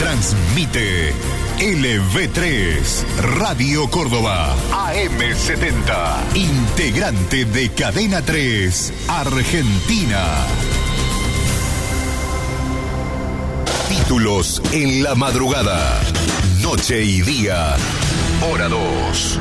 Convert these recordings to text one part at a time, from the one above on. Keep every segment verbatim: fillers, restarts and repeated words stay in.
Transmite L V tres, Radio Córdoba, A M setenta, integrante de Cadena tres, Argentina. Títulos en la madrugada, noche y día, hora dos.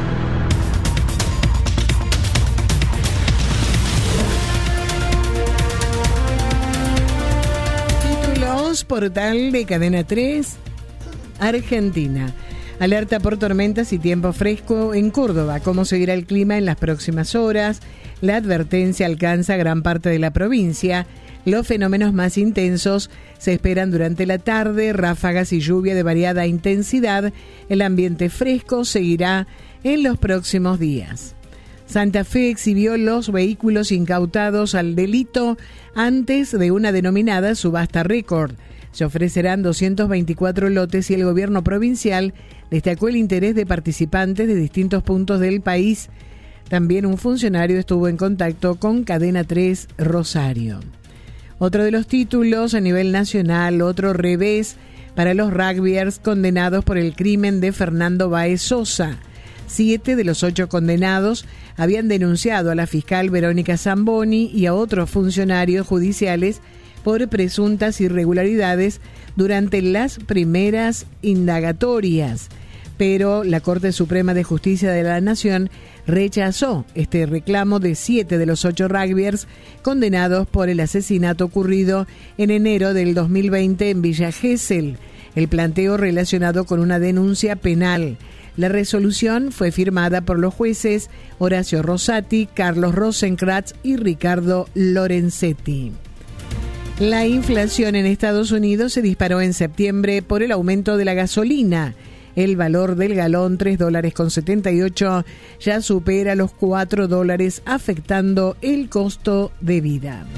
Títulos, portal de Cadena tres, Argentina. Alerta por tormentas y tiempo fresco en Córdoba. ¿Cómo seguirá el clima en las próximas horas? La advertencia alcanza gran parte de la provincia. Los fenómenos más intensos se esperan durante la tarde, ráfagas y lluvia de variada intensidad. El ambiente fresco seguirá en los próximos días. Santa Fe exhibió los vehículos incautados al delito antes de una denominada subasta récord. Se ofrecerán doscientos veinticuatro lotes y el gobierno provincial destacó el interés de participantes de distintos puntos del país. También un funcionario estuvo en contacto con Cadena tres Rosario. Otro de los títulos a nivel nacional, otro revés para los rugbyers condenados por el crimen de Fernando Báez Sosa. Siete de los ocho condenados habían denunciado a la fiscal Verónica Zamboni y a otros funcionarios judiciales por presuntas irregularidades durante las primeras indagatorias. Pero la Corte Suprema de Justicia de la Nación rechazó este reclamo de siete de los ocho rugbyers condenados por el asesinato ocurrido en enero del dos mil veinte en Villa Gesell, el planteo relacionado con una denuncia penal. La resolución fue firmada por los jueces Horacio Rosati, Carlos Rosenkrantz y Ricardo Lorenzetti. La inflación en Estados Unidos se disparó en septiembre por el aumento de la gasolina. El valor del galón, tres dólares con setenta y ocho, ya supera los cuatro dólares, afectando el costo de vida.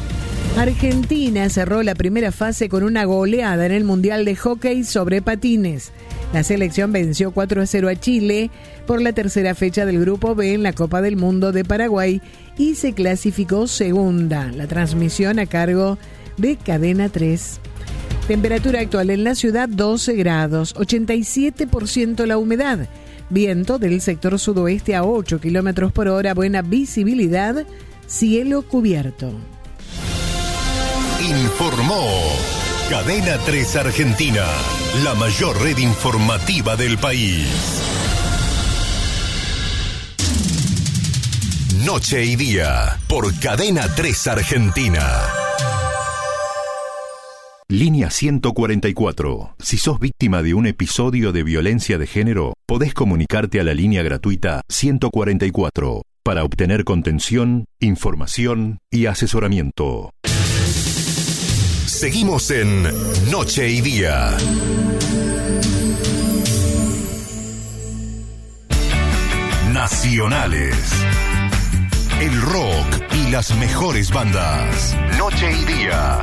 Argentina cerró la primera fase con una goleada en el Mundial de Hockey sobre patines. La selección venció cuatro a cero a Chile por la tercera fecha del Grupo B en la Copa del Mundo de Paraguay y se clasificó segunda. La transmisión a cargo de Cadena tres. Temperatura actual en la ciudad doce grados, ochenta y siete por ciento la humedad. Viento del sector sudoeste a ocho kilómetros por hora, buena visibilidad, cielo cubierto. Informó Cadena tres Argentina, la mayor red informativa del país. Noche y día, por Cadena tres Argentina. Línea ciento cuarenta y cuatro. Si sos víctima de un episodio de violencia de género, podés comunicarte a la línea gratuita ciento cuarenta y cuatro para obtener contención, información y asesoramiento. Seguimos en Noche y Día. Nacionales. El rock y las mejores bandas. Noche y Día.